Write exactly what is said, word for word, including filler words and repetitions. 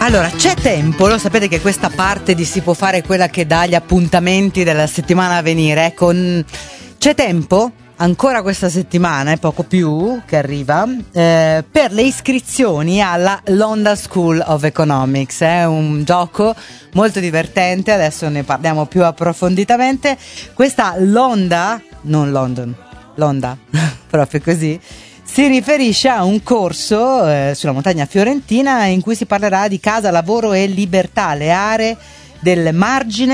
Allora, c'è tempo, lo sapete che questa parte di Si può fare quella che dà gli appuntamenti della settimana a venire, ecco, c'è tempo, ancora questa settimana e poco più che arriva, eh, per le iscrizioni alla London School of Economics. È un gioco molto divertente, adesso ne parliamo più approfonditamente. Questa Londa, non London, Londa, proprio così, si riferisce a un corso eh, sulla montagna fiorentina in cui si parlerà di casa, lavoro e libertà, le aree del margine